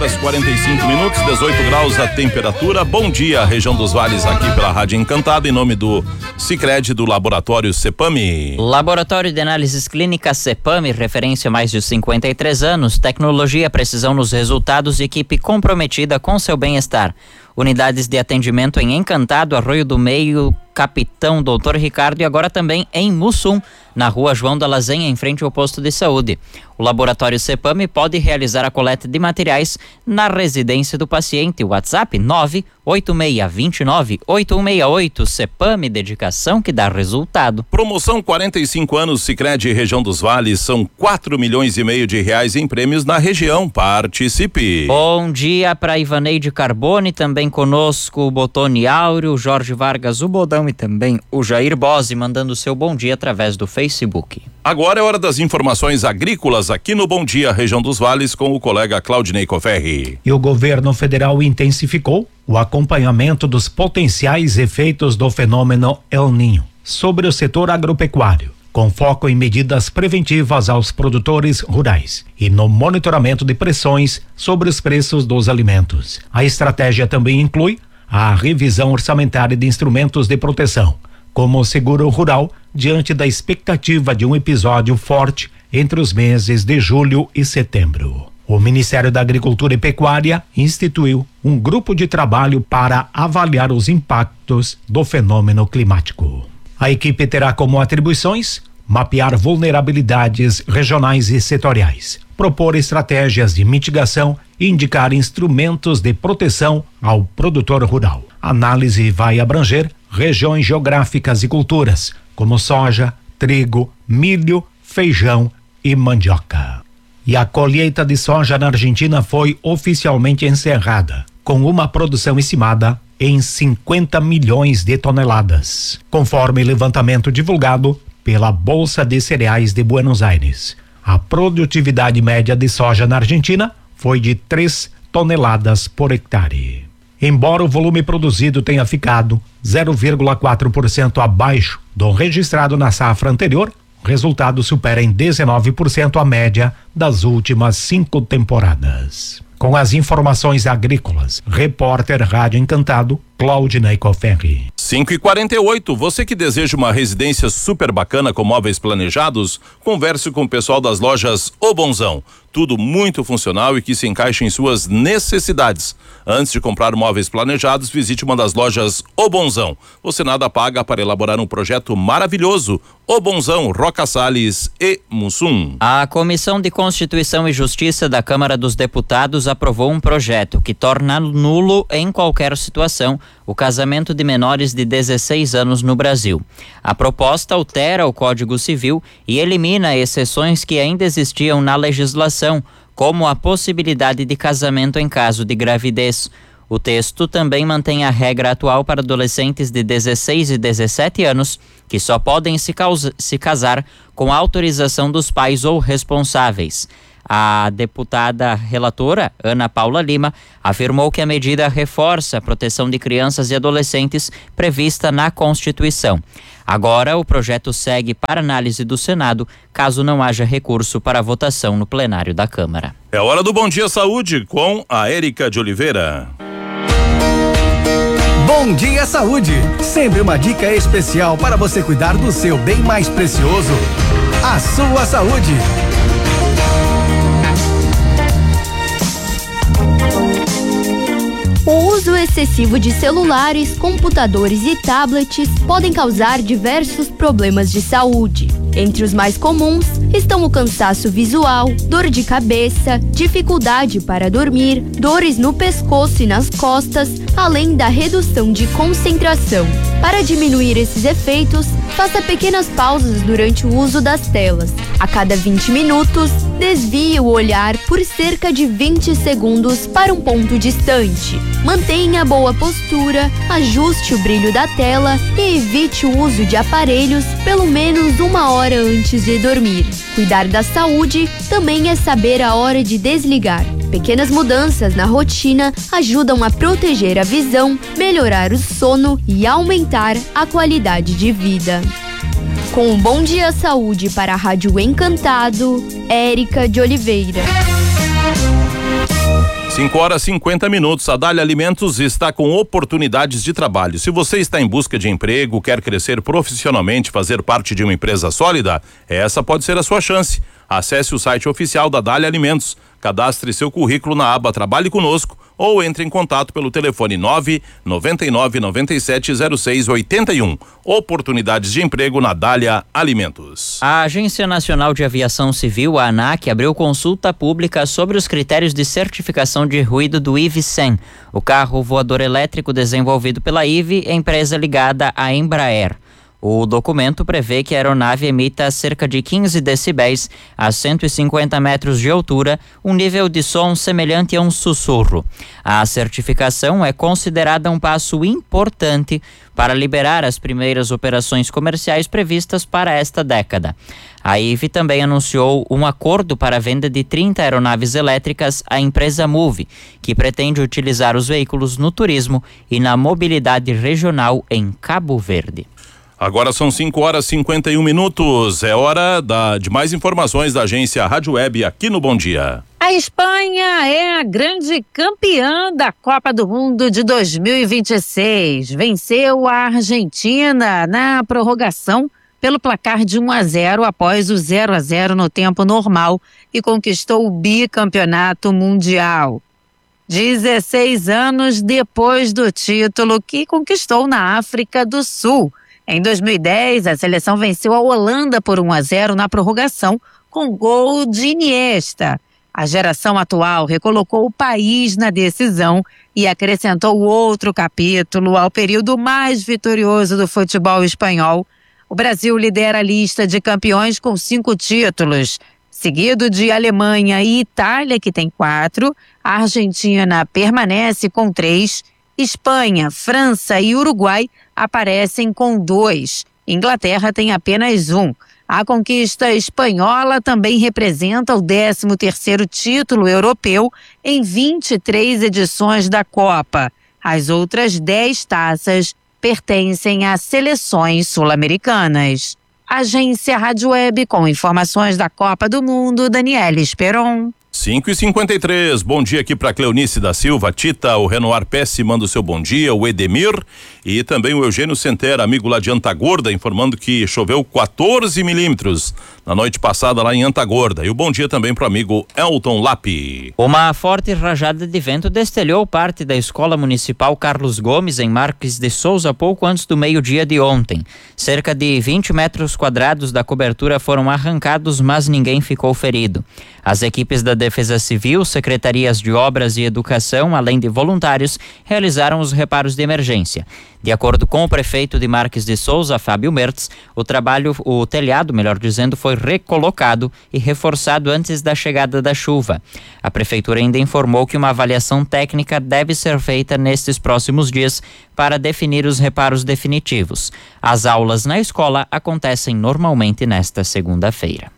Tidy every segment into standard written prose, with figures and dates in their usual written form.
45 minutos, 18 graus a temperatura. Bom dia, região dos vales, aqui pela Rádio Encantado, em nome do Sicredi, do Laboratório Cepame. Laboratório de Análises Clínicas Cepame, referência há mais de 53 anos, tecnologia, precisão nos resultados e equipe comprometida com seu bem-estar. Unidades de atendimento em Encantado, Arroio do Meio, Capitão Doutor Ricardo e agora também em Mussum, na Rua João da Lasanha, em frente ao posto de saúde. O Laboratório Cepame pode realizar a coleta de materiais na residência do paciente. WhatsApp 986298168. Cepame, dedicação que dá resultado. Promoção 45 anos Sicredi Região dos Vales, são 4,5 milhões de reais em prêmios na região. Participe. Bom dia para Ivaneide Carbone, também conosco o Botone Áureo, Jorge Vargas, o Bodão e também o Jair Bose, mandando seu bom dia através do Facebook. Agora é hora das informações agrícolas aqui no Bom Dia Região dos Vales com o colega Claudinei Coferri. E o governo federal intensificou o acompanhamento dos potenciais efeitos do fenômeno El Niño sobre o setor agropecuário, com foco em medidas preventivas aos produtores rurais e no monitoramento de pressões sobre os preços dos alimentos. A estratégia também inclui a revisão orçamentária de instrumentos de proteção, como o seguro rural, diante da expectativa de um episódio forte entre os meses de julho e setembro. O Ministério da Agricultura e Pecuária instituiu um grupo de trabalho para avaliar os impactos do fenômeno climático. A equipe terá como atribuições mapear vulnerabilidades regionais e setoriais, propor estratégias de mitigação e indicar instrumentos de proteção ao produtor rural. A análise vai abranger regiões geográficas e culturas, como soja, trigo, milho, feijão e mandioca. E a colheita de soja na Argentina foi oficialmente encerrada, com uma produção estimada em 50 milhões de toneladas, conforme levantamento divulgado pela Bolsa de Cereais de Buenos Aires. A produtividade média de soja na Argentina foi de 3 toneladas por hectare. Embora o volume produzido tenha ficado 0,4% abaixo do registrado na safra anterior, o resultado supera em 19% a média das últimas 5 temporadas. Com as informações agrícolas, repórter Rádio Encantado, Claudinei Coferri. 5h48, você que deseja uma residência super bacana com móveis planejados, converse com o pessoal das lojas O Bonzão. Tudo muito funcional e que se encaixa em suas necessidades. Antes de comprar móveis planejados, visite uma das lojas O Bonzão. Você nada paga para elaborar um projeto maravilhoso. O Bonzão, Roca Salles e Mussum. A Comissão de Constituição e Justiça da Câmara dos Deputados aprovou um projeto que torna nulo em qualquer situação o casamento de menores de 16 anos no Brasil. A proposta altera o Código Civil e elimina exceções que ainda existiam na legislação, como a possibilidade de casamento em caso de gravidez. O texto também mantém a regra atual para adolescentes de 16 e 17 anos, que só podem se casar com a autorização dos pais ou responsáveis. A deputada relatora, Ana Paula Lima, afirmou que a medida reforça a proteção de crianças e adolescentes prevista na Constituição. Agora, o projeto segue para análise do Senado, caso não haja recurso para votação no plenário da Câmara. É hora do Bom Dia Saúde com a Érica de Oliveira. Bom Dia Saúde, sempre uma dica especial para você cuidar do seu bem mais precioso, a sua saúde. O uso excessivo de celulares, computadores e tablets podem causar diversos problemas de saúde. Entre os mais comuns estão o cansaço visual, dor de cabeça, dificuldade para dormir, dores no pescoço e nas costas, além da redução de concentração. Para diminuir esses efeitos, faça pequenas pausas durante o uso das telas. A cada 20 minutos, desvie o olhar por cerca de 20 segundos para um ponto distante. Mantenha boa postura, ajuste o brilho da tela e evite o uso de aparelhos pelo menos 1 hora antes de dormir. Cuidar da saúde também é saber a hora de desligar. Pequenas mudanças na rotina ajudam a proteger a visão, melhorar o sono e aumentar a qualidade de vida. Com um Bom Dia Saúde para a Rádio Encantado, Érica de Oliveira. 5h50. A Dália Alimentos está com oportunidades de trabalho. Se você está em busca de emprego, quer crescer profissionalmente, fazer parte de uma empresa sólida, essa pode ser a sua chance. Acesse o site oficial da Dália Alimentos, cadastre seu currículo na aba Trabalhe Conosco ou entre em contato pelo telefone 999970681. Oportunidades de emprego na Dália Alimentos. A Agência Nacional de Aviação Civil, a ANAC, abriu consulta pública sobre os critérios de certificação de ruído do IV-100, o carro voador elétrico desenvolvido pela IVE, empresa ligada à Embraer. O documento prevê que a aeronave emita cerca de 15 decibéis a 150 metros de altura, um nível de som semelhante a um sussurro. A certificação é considerada um passo importante para liberar as primeiras operações comerciais previstas para esta década. A IVE também anunciou um acordo para a venda de 30 aeronaves elétricas à empresa Move, que pretende utilizar os veículos no turismo e na mobilidade regional em Cabo Verde. Agora são 5h51. É hora de mais informações da agência Rádio Web aqui no Bom Dia. A Espanha é a grande campeã da Copa do Mundo de 2026. Venceu a Argentina na prorrogação pelo placar de 1-0 após o 0-0 no tempo normal e conquistou o bicampeonato mundial. 16 anos depois do título que conquistou na África do Sul. Em 2010, a seleção venceu a Holanda por 1-0 na prorrogação, com gol de Iniesta. A geração atual recolocou o país na decisão e acrescentou outro capítulo ao período mais vitorioso do futebol espanhol. O Brasil lidera a lista de campeões com 5 títulos, seguido de Alemanha e Itália, que tem 4. A Argentina permanece com 3. Espanha, França e Uruguai aparecem com 2. Inglaterra tem apenas 1. A conquista espanhola também representa o 13º título europeu em 23 edições da Copa. As outras 10 taças pertencem a seleções sul-americanas. Agência Rádio Web com informações da Copa do Mundo, Daniela Esperon. 5h53. Bom dia aqui para Cleonice da Silva, Tita, o Renoir Pesce manda o seu bom dia, o Edemir e também o Eugênio Sentera, amigo lá de Antagorda, informando que choveu 14 milímetros na noite passada lá em Antagorda. E o bom dia também para o amigo Elton Lapi. Uma forte rajada de vento destelhou parte da Escola Municipal Carlos Gomes em Marques de Souza pouco antes do meio-dia de ontem. Cerca de 20 metros quadrados da cobertura foram arrancados, mas ninguém ficou ferido. As equipes da Defesa Civil, secretarias de Obras e Educação, além de voluntários, realizaram os reparos de emergência. De acordo com o prefeito de Marques de Souza, Fábio Mertz, o telhado, melhor dizendo, foi recolocado e reforçado antes da chegada da chuva. A prefeitura ainda informou que uma avaliação técnica deve ser feita nestes próximos dias para definir os reparos definitivos. As aulas na escola acontecem normalmente nesta segunda-feira.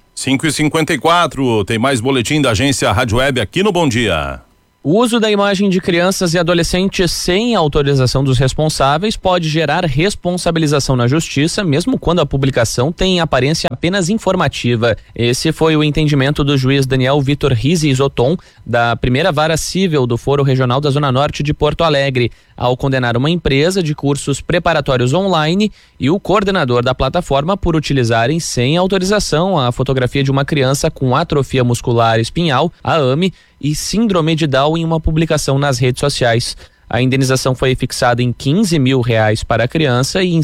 5h54, tem mais boletim da agência Rádio Web aqui no Bom Dia. O uso da imagem de crianças e adolescentes sem autorização dos responsáveis pode gerar responsabilização na justiça, mesmo quando a publicação tem aparência apenas informativa. Esse foi o entendimento do juiz Daniel Vitor Rizzi Isoton, da primeira vara civil do Foro Regional da Zona Norte de Porto Alegre, ao condenar uma empresa de cursos preparatórios online e o coordenador da plataforma por utilizarem sem autorização a fotografia de uma criança com atrofia muscular espinhal, a AME, e síndrome de Down em uma publicação nas redes sociais. A indenização foi fixada em R$15 mil para a criança e em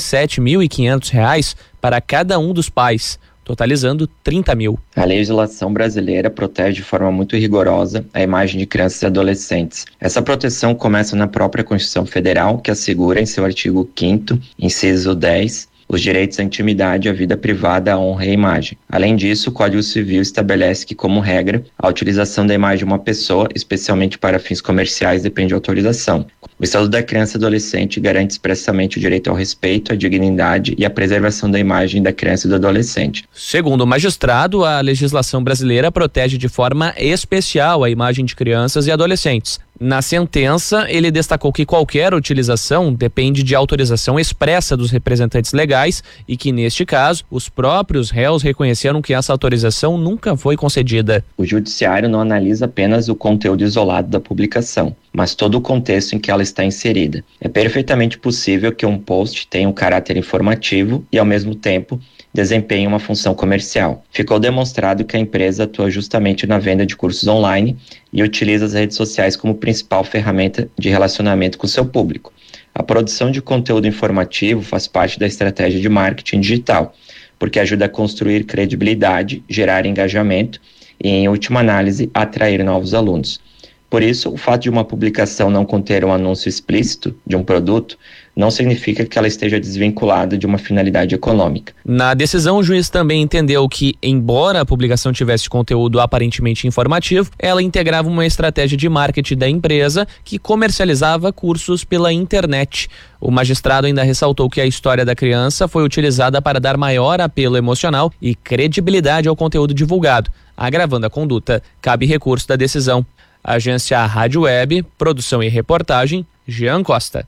R$7.500 para cada um dos pais, totalizando 30 mil. A legislação brasileira protege de forma muito rigorosa a imagem de crianças e adolescentes. Essa proteção começa na própria Constituição Federal, que assegura em seu artigo 5º, inciso 10, os direitos à intimidade, à vida privada, à honra e à imagem. Além disso, o Código Civil estabelece que, como regra, a utilização da imagem de uma pessoa, especialmente para fins comerciais, depende de autorização. O Estatuto da Criança e Adolescente garante expressamente o direito ao respeito, à dignidade e à preservação da imagem da criança e do adolescente. Segundo o magistrado, a legislação brasileira protege de forma especial a imagem de crianças e adolescentes. Na sentença, ele destacou que qualquer utilização depende de autorização expressa dos representantes legais e que, neste caso, os próprios réus reconheceram que essa autorização nunca foi concedida. O judiciário não analisa apenas o conteúdo isolado da publicação, mas todo o contexto em que ela está inserida. É perfeitamente possível que um post tenha um caráter informativo e, ao mesmo tempo, desempenhe uma função comercial. Ficou demonstrado que a empresa atua justamente na venda de cursos online e utiliza as redes sociais como principal ferramenta de relacionamento com seu público. A produção de conteúdo informativo faz parte da estratégia de marketing digital, porque ajuda a construir credibilidade, gerar engajamento e, em última análise, atrair novos alunos. Por isso, o fato de uma publicação não conter um anúncio explícito de um produto não significa que ela esteja desvinculada de uma finalidade econômica. Na decisão, o juiz também entendeu que, embora a publicação tivesse conteúdo aparentemente informativo, ela integrava uma estratégia de marketing da empresa que comercializava cursos pela internet. O magistrado ainda ressaltou que a história da criança foi utilizada para dar maior apelo emocional e credibilidade ao conteúdo divulgado, agravando a conduta. Cabe recurso da decisão. Agência Rádio Web, produção e reportagem, Jean Costa.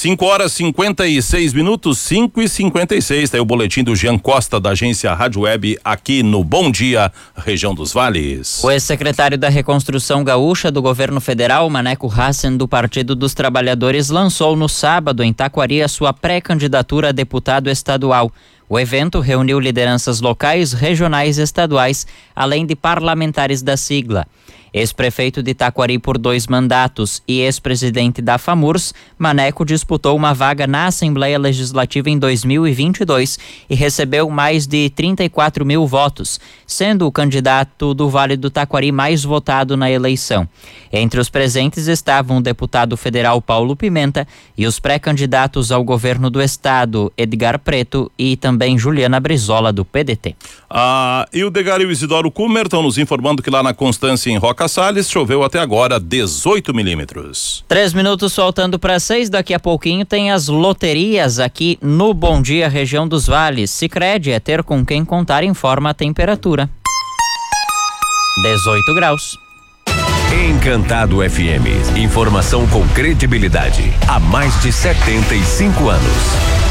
5h56, 5h56, tá aí o boletim do Jean Costa da Agência Rádio Web aqui no Bom Dia, região dos Vales. O ex-secretário da Reconstrução Gaúcha do governo federal, Maneco Hassen, do Partido dos Trabalhadores, lançou no sábado em Taquari a sua pré-candidatura a deputado estadual. O evento reuniu lideranças locais, regionais e estaduais, além de parlamentares da sigla. Ex-prefeito de Taquari por 2 mandatos e ex-presidente da FAMURS, Maneco disputou uma vaga na Assembleia Legislativa em 2022 e recebeu mais de 34 mil votos, sendo o candidato do Vale do Taquari mais votado na eleição. Entre os presentes estavam o deputado federal Paulo Pimenta e os pré-candidatos ao governo do estado, Edgar Preto e também Juliana Brizola, do PDT. E o Degar e o Isidoro Kummer estão nos informando que lá na Constância, em Roca Salles, choveu até agora 18 milímetros. 3 minutos faltando para 6, daqui a pouquinho tem as loterias aqui no Bom Dia, região dos Vales. Sicredi é ter com quem contar, informa a temperatura. 18 graus. Encantado FM. Informação com credibilidade. Há mais de 75 anos.